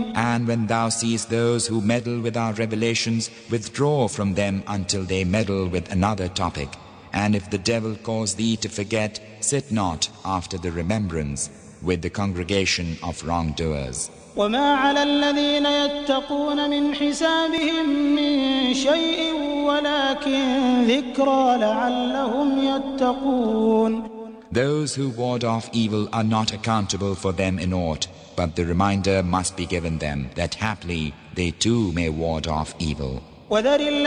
And when thou seest those who meddle with our revelations, withdraw from them until they meddle with another topic. And if the devil cause thee to forget, sit not after the remembrance with the congregation of wrongdoers. وما على الذين يتقون من حسابهم من شيء ولكن ذكرى لعلهم يتقون. Those who ward off evil are not accountable for them in aught, but the reminder must be given them that haply they too may ward off evil.